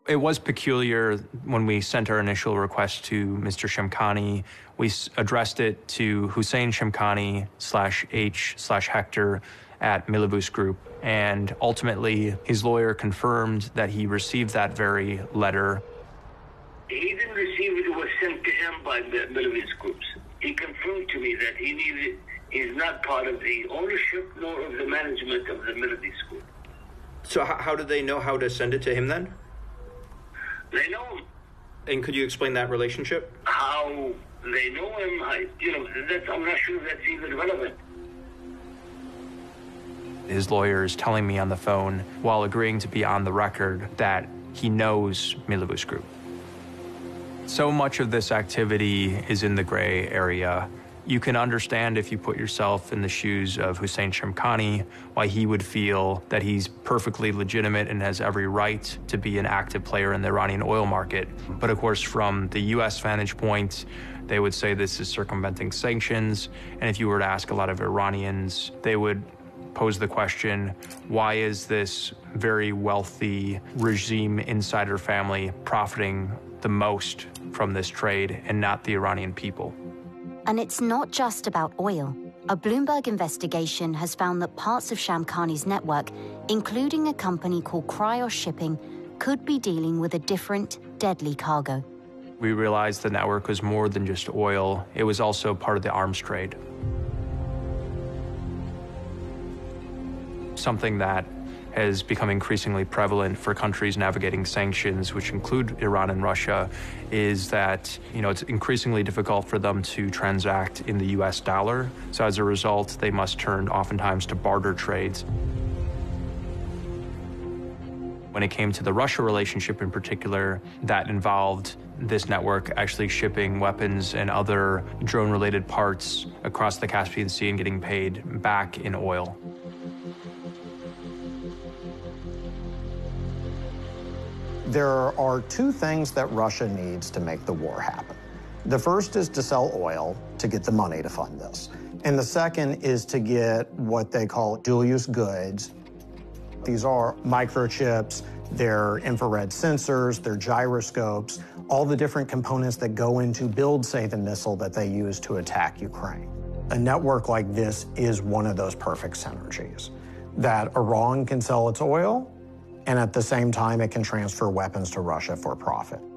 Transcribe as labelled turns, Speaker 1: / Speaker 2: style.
Speaker 1: It was peculiar when we sent our initial request to Mr. Shamkhani. We addressed it to Hussein Shamkhani /H/Hector at Milibus Group. And ultimately, his lawyer confirmed that he received that very letter.
Speaker 2: He didn't receive it. It was sent to him by the Milibus Groups. He confirmed to me that he's not part of the ownership nor of the management of the Milibus Group.
Speaker 1: So how did they know how to send it to him then?
Speaker 2: They know him.
Speaker 1: And could you explain that relationship?
Speaker 2: How they know him, I'm not sure that's even relevant.
Speaker 1: His lawyer is telling me on the phone, while agreeing to be on the record, that he knows Milibus Group. So much of this activity is in the gray area. You can understand, if you put yourself in the shoes of Hussein Shamkhani, why he would feel that he's perfectly legitimate and has every right to be an active player in the Iranian oil market. But of course, from the US vantage point, they would say this is circumventing sanctions. And if you were to ask a lot of Iranians, they would pose the question, why is this very wealthy regime insider family profiting the most from this trade and not the Iranian people?
Speaker 3: And it's not just about oil. A Bloomberg investigation has found that parts of Shamkhani's network, including a company called Cryos Shipping, could be dealing with a different, deadly cargo.
Speaker 1: We realized the network was more than just oil. It was also part of the arms trade. Something that has become increasingly prevalent for countries navigating sanctions, which include Iran and Russia, is that, it's increasingly difficult for them to transact in the US dollar. So as a result, they must turn oftentimes to barter trades. When it came to the Russia relationship in particular, that involved this network actually shipping weapons and other drone-related parts across the Caspian Sea and getting paid back in oil.
Speaker 4: There are two things that Russia needs to make the war happen. The first is to sell oil to get the money to fund this. And the second is to get what they call dual-use goods. These are microchips, they're infrared sensors, they're gyroscopes, all the different components that go into build, say, the missile that they use to attack Ukraine. A network like this is one of those perfect synergies, that Iran can sell its oil, and at the same time, it can transfer weapons to Russia for profit.